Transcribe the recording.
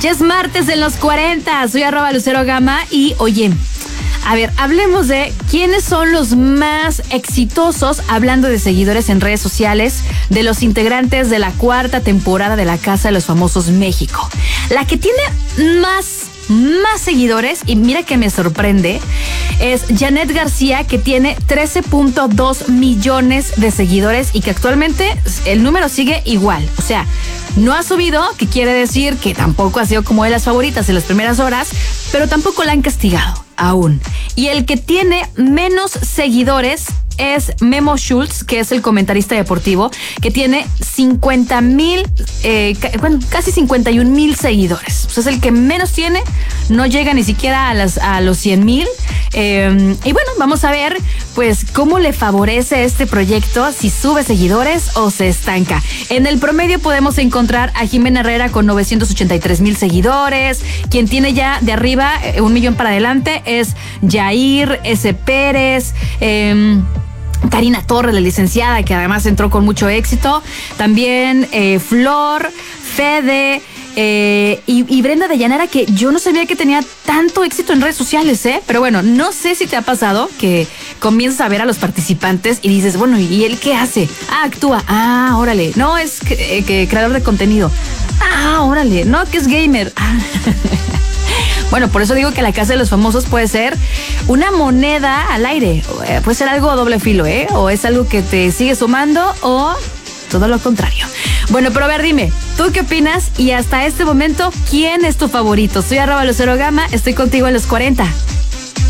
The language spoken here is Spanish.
Ya es martes en los 40. Soy @LuceroGama y oye, a ver, hablemos de quiénes son los más exitosos, hablando de seguidores en redes sociales, de los integrantes de la 4ª temporada de La Casa de los Famosos México. La que tiene más seguidores, y mira que me sorprende, es Janet García, que tiene 13.2 millones de seguidores y que actualmente el número sigue igual. O sea, no ha subido, que quiere decir que tampoco ha sido como de las favoritas en las primeras horas, pero tampoco la han castigado aún. Y el que tiene menos seguidores es Memo Schultz, que es el comentarista deportivo, que tiene 50,000, casi 51,000 seguidores. O sea, es el que menos tiene, no llega ni siquiera a los 100,000. Y bueno, vamos a ver pues cómo le favorece este proyecto, si sube seguidores o se estanca. En el promedio podemos encontrar a Jimena Herrera con 983,000 seguidores. Quien tiene ya de arriba 1,000,000 para adelante es Jair S. Pérez, Karina Torres, la licenciada, que además entró con mucho éxito. También Flor, Fede y Brenda de Llanera, que yo no sabía que tenía tanto éxito en redes sociales, Pero bueno, no sé si te ha pasado que comienzas a ver a los participantes y dices, bueno, ¿y él qué hace? Actúa. Órale. No, es que creador de contenido. Órale. No, que es gamer. Bueno, por eso digo que La Casa de los Famosos puede ser una moneda al aire. Puede ser algo a doble filo, O es algo que te sigue sumando o todo lo contrario. Bueno, pero a ver, dime, ¿tú qué opinas? Y hasta este momento, ¿quién es tu favorito? Soy @LuceroGama, estoy contigo en los 40.